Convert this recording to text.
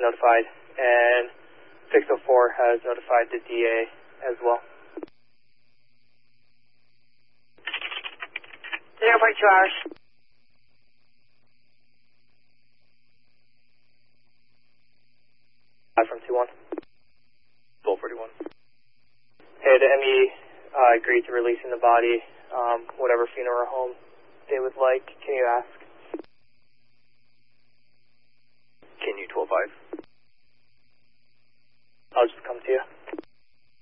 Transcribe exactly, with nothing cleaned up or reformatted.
notified, and six oh four has notified the D A as well. zero point two hours. Five from two one. twelve forty-one. Hey, the M E uh, agreed to releasing the body, um, whatever funeral home they would like. Can you ask? Can you twelve five? I'll just come to you.